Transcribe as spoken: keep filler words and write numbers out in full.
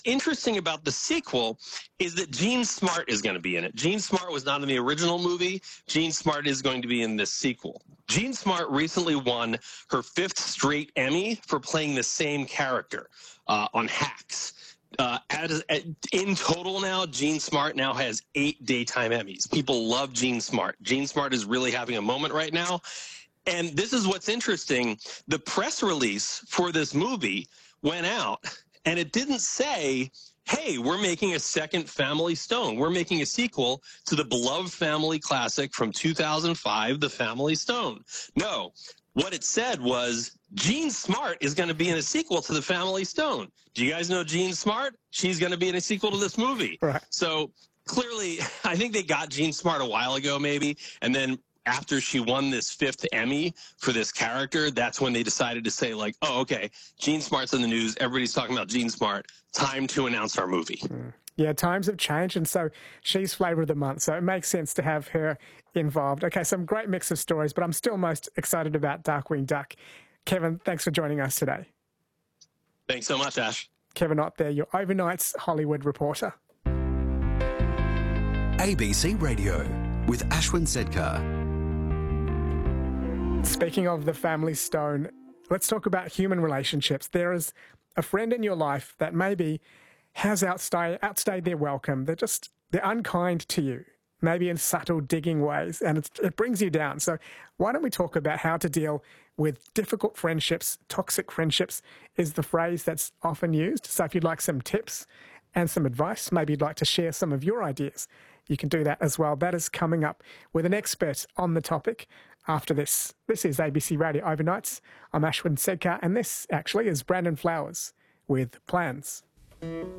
interesting about the sequel is that Jean Smart is going to be in it. Jean Smart was not in the original movie. Jean Smart is going to be in this sequel. Jean Smart recently won her fifth straight Emmy for playing the same character uh, on Hacks. Uh, as, at, in total now, Jean Smart now has eight daytime Emmys. People love Jean Smart. Jean Smart is really having a moment right now. And this is what's interesting. The press release for this movie went out, and it didn't say, hey, we're making a second Family Stone. We're making a sequel to the beloved family classic from two thousand five, The Family Stone. No, what it said was, Jean Smart is going to be in a sequel to The Family Stone. Do you guys know Jean Smart? She's going to be in a sequel to this movie. Right. So clearly, I think they got Jean Smart a while ago, maybe, and then after she won this fifth Emmy for this character, that's when they decided to say, like, oh, okay, Jean Smart's in the news. Everybody's talking about Jean Smart. Time to announce our movie. Mm. Yeah, times have changed, and so she's flavour of the month, so it makes sense to have her involved. Okay, some great mix of stories, but I'm still most excited about Darkwing Duck. Kevin, thanks for joining us today. Thanks so much, Ash. Kevin Ott there, your overnight's Hollywood reporter. A B C Radio with Ashwin Sedkar. Speaking of the Family Stone, let's talk about human relationships. There is a friend in your life that maybe has outstayed, outstayed their welcome. They're just, they're unkind to you, maybe in subtle, digging ways, and it's, it brings you down. So why don't we talk about how to deal with difficult friendships? Toxic friendships is the phrase that's often used. So if you'd like some tips and some advice, maybe you'd like to share some of your ideas, you can do that as well. That is coming up with an expert on the topic after this. This is A B C Radio Overnights. I'm Ashwin Sedkar, and this actually is Brandon Flowers with Plans.